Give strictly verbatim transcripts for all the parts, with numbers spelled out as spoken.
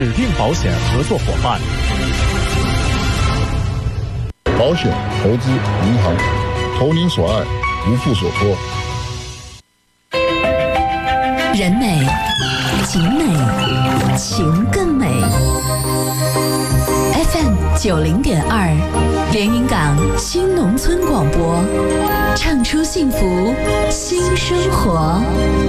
指定保险合作伙伴。 保险、投资、银行，投您所爱，无负所托。 人美景美，情更美。 F M 九零点二，连云港新农村广播，唱出幸福新生活。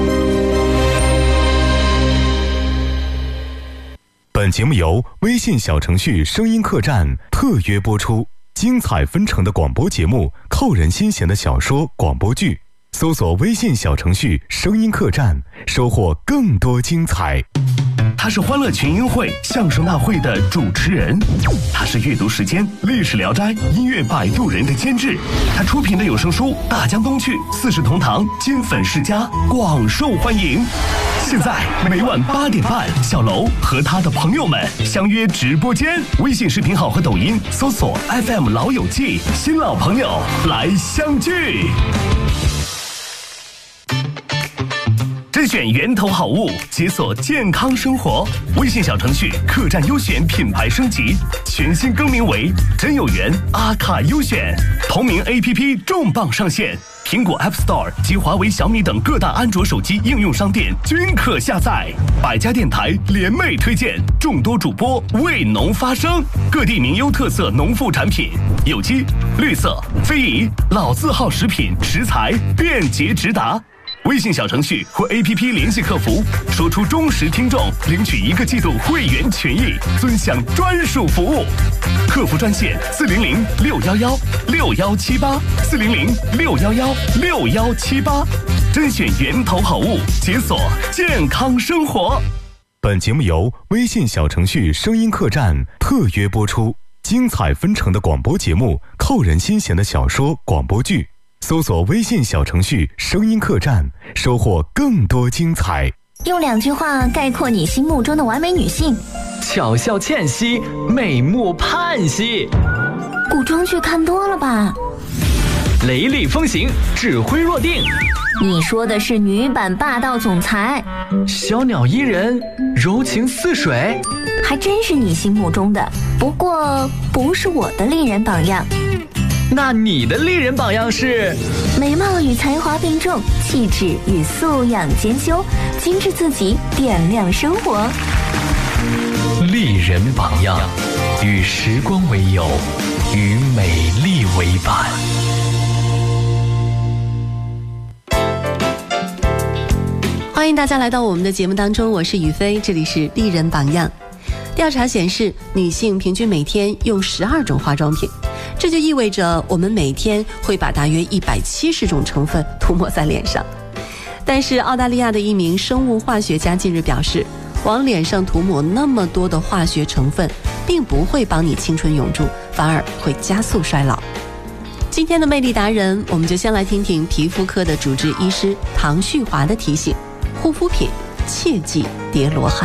本节目由微信小程序声音客栈特约播出，精彩纷呈的广播节目，扣人心弦的小说广播剧。搜索微信小程序声音客栈，收获更多精彩。 他是欢乐群英会相声大会的主持人，他是阅读时间历史聊斋音乐摆渡人的监制，他出品的有声书《大江东去》四世同堂金粉世家广受欢迎。现在每晚八点半，小楼和他的朋友们相约直播间，微信视频号和抖音搜索 F M 老友记，新老朋友来相聚。甄选源头好物，解锁健康生活。微信小程序客栈优选品牌升级，全新更名为真有缘阿卡优选。同名 A P P 重磅上线，苹果 App Store 及华为、小米等各大安卓手机应用商店均可下载。百家电台联袂推荐，众多主播为农发声，各地名优特色农副产品，有机、绿色、非遗、老字号食品食材便捷直达。微信小程序或 A P P 联系客服，说出忠实听众，领取一个季度会员权益，尊享专属服务。客服专线四零零六幺幺六幺七八四零零六幺幺六幺七八，甄选源头好物，解锁健康生活。 本节目由微信小程序声音客栈特约播出，精彩纷呈的广播节目，扣人心弦的小说广播剧。搜索微信小程序声音客栈，收获更多精彩。 用两句话概括你心目中的完美女性： 巧笑倩兮，美目盼兮。 古装剧看多了吧？ 雷厉风行，指挥若定。 你说的是女版霸道总裁。 小鸟依人，柔情似水。 还真是你心目中的，不过不是我的丽人榜样。 那你的丽人榜样是？ 美貌与才华并重，气质与素养兼修，精致自己，点亮生活。 丽人榜样，与时光为友，与美丽为伴。 欢迎大家来到我们的节目当中，我是雨飞，这里是丽人榜样。调查显示，女性平均每天用十二种化妆品，这就意味着我们每天会把大约一百七十种成分涂抹在脸上。但是澳大利亚的一名生物化学家近日表示，往脸上涂抹那么多的化学成分，并不会帮你青春永驻，反而会加速衰老。今天的魅力达人，我们就先来听听皮肤科的主治医师唐旭华的提醒：护肤品切忌叠罗汉。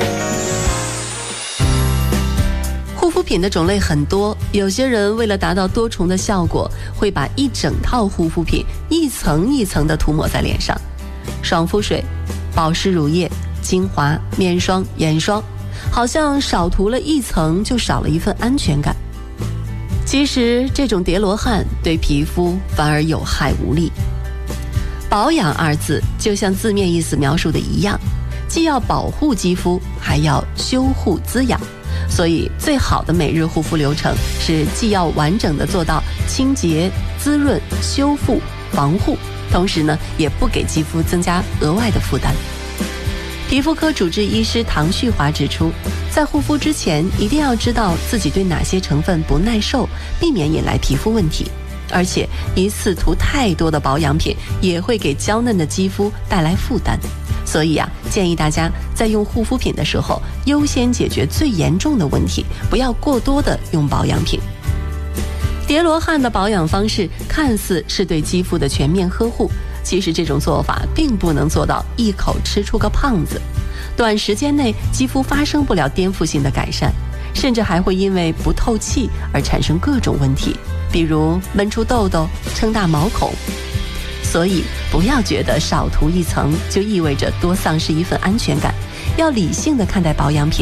护肤品的种类很多，有些人为了达到多重的效果，会把一整套护肤品一层一层的涂抹在脸上。爽肤水、保湿乳液、精华、面霜、眼霜，好像少涂了一层就少了一份安全感。其实这种叠罗汉对皮肤反而有害无利。保养二字就像字面意思描述的一样，既要保护肌肤，还要修护滋养。所以最好的每日护肤流程是既要完整的做到清洁、滋润、修复、防护，同时呢也不给肌肤增加额外的负担。皮肤科主治医师唐旭华指出，在护肤之前一定要知道自己对哪些成分不耐受，避免引来皮肤问题。而且一次涂太多的保养品也会给娇嫩的肌肤带来负担。所以啊，建议大家在用护肤品的时候，优先解决最严重的问题，不要过多的用保养品。叠罗汉的保养方式看似是对肌肤的全面呵护，其实这种做法并不能做到一口吃出个胖子。短时间内肌肤发生不了颠覆性的改善，甚至还会因为不透气而产生各种问题，比如闷出痘痘、撑大毛孔。所以不要觉得少涂一层就意味着多丧失一份安全感，要理性的看待保养品，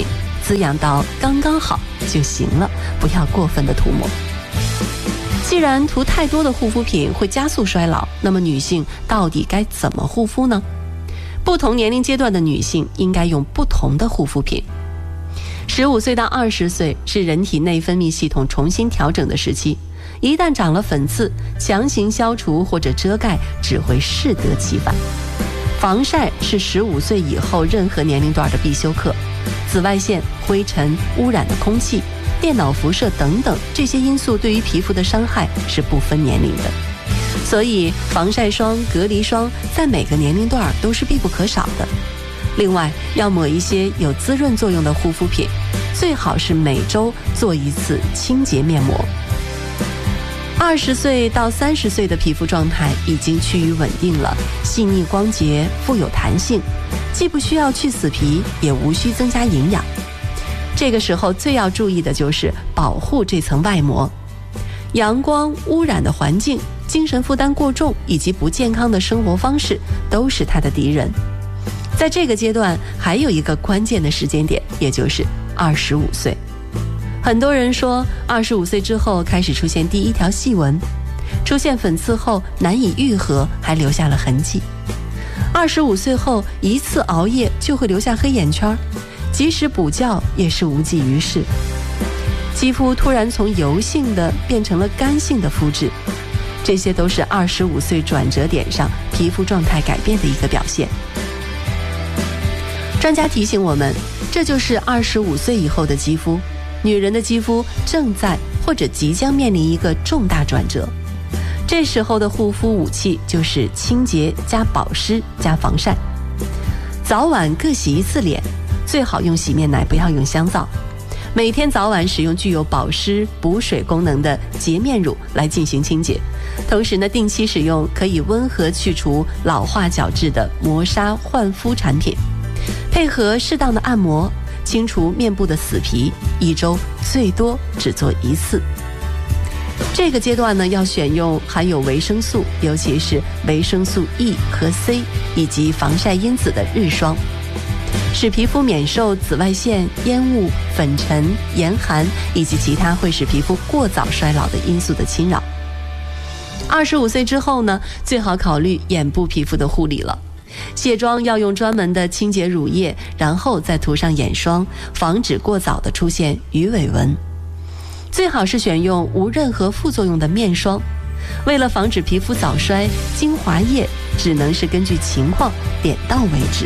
滋养到刚刚好就行了，不要过分的涂抹。既然涂太多的护肤品会加速衰老，那么女性到底该怎么护肤呢？不同年龄阶段的女性应该用不同的护肤品。十五岁到二十岁是人体内分泌系统重新调整的时期，一旦长了粉刺，强行消除或者遮盖只会适得其反。防晒是十五岁以后任何年龄段的必修课，紫外线、灰尘、污染的空气、电脑辐射等等这些因素对于皮肤的伤害是不分年龄的，所以防晒霜、隔离霜在每个年龄段都是必不可少的。另外，要抹一些有滋润作用的护肤品，最好是每周做一次清洁面膜。二十岁到三十岁的皮肤状态已经趋于稳定了，细腻光洁，富有弹性，既不需要去死皮，也无需增加营养。这个时候最要注意的就是保护这层外膜。阳光、污染的环境、精神负担过重以及不健康的生活方式都是它的敌人。在这个阶段还有一个关键的时间点，也就是二十五岁。很多人说二十五岁之后开始出现第一条细纹，出现粉刺后难以愈合，还留下了痕迹。二十五岁后一次熬夜就会留下黑眼圈，即使补觉也是无济于事。肌肤突然从油性的变成了干性的肤质，这些都是二十五岁转折点上皮肤状态改变的一个表现。专家提醒我们，这就是二十五岁以后的肌肤，女人的肌肤正在或者即将面临一个重大转折。这时候的护肤武器就是清洁加保湿加防晒。早晚各洗一次脸，最好用洗面奶，不要用香皂。每天早晚使用具有保湿补水功能的洁面乳来进行清洁，同时呢，定期使用可以温和去除老化角质的磨砂焕肤产品，配合适当的按摩，清除面部的死皮，一周最多只做一次。这个阶段呢，要选用含有维生素，尤其是维生素 E 和 C 以及防晒因子的日霜，使皮肤免受紫外线、烟雾、粉尘、严寒以及其他会使皮肤过早衰老的因素的侵扰。二十五岁之后呢，最好考虑眼部皮肤的护理了。卸妆要用专门的清洁乳液，然后再涂上眼霜，防止过早的出现鱼尾纹。最好是选用无任何副作用的面霜。为了防止皮肤早衰，精华液只能是根据情况点到为止。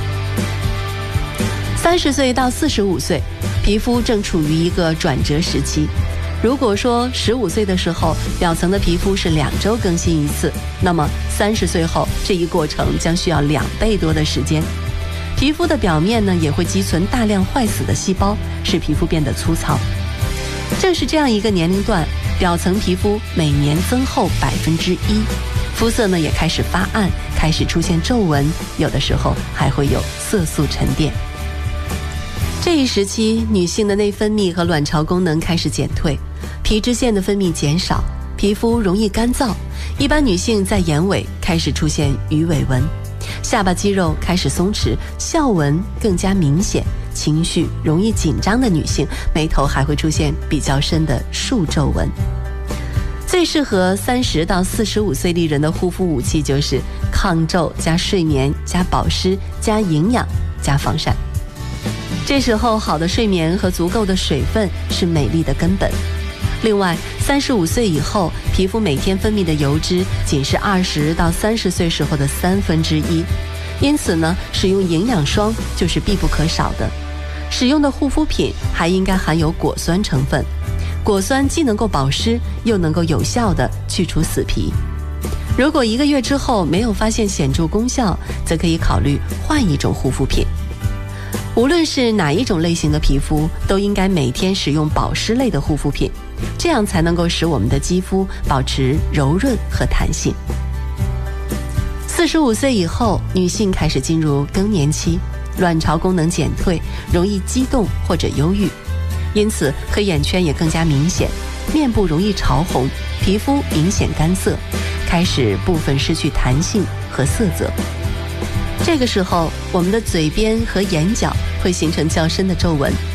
三十岁到四十五岁，皮肤正处于一个转折时期。如果说十五岁的时候，表层的皮肤是两周更新一次，那么三十岁后这一过程将需要两倍多的时间。皮肤的表面呢，也会积存大量坏死的细胞，使皮肤变得粗糙。正是这样一个年龄段，表层皮肤每年增厚百分之一，肤色呢也开始发暗，开始出现皱纹，有的时候还会有色素沉淀。这一时期，女性的内分泌和卵巢功能开始减退，皮脂腺的分泌减少，皮肤容易干燥。一般女性在眼尾开始出现鱼尾纹，下巴肌肉开始松弛，笑纹更加明显。情绪容易紧张的女性，眉头还会出现比较深的竖皱纹。最适合三十到四十五岁丽人的护肤武器就是抗皱加睡眠加保湿加营养加防晒。这时候好的睡眠和足够的水分是美丽的根本。另外，三十五岁以后，皮肤每天分泌的油脂仅是二十到三十岁时候的三分之一，因此呢，使用营养霜就是必不可少的。使用的护肤品还应该含有果酸成分，果酸既能够保湿，又能够有效地去除死皮。如果一个月之后没有发现显著功效，则可以考虑换一种护肤品。无论是哪一种类型的皮肤，都应该每天使用保湿类的护肤品，这样才能够使我们的肌肤保持柔润和弹性。四十五岁以后，女性开始进入更年期，卵巢功能减退，容易激动或者忧郁，因此黑眼圈也更加明显，面部容易潮红，皮肤明显干涩，开始部分失去弹性和色泽。这个时候，我们的嘴边和眼角会形成较深的皱纹，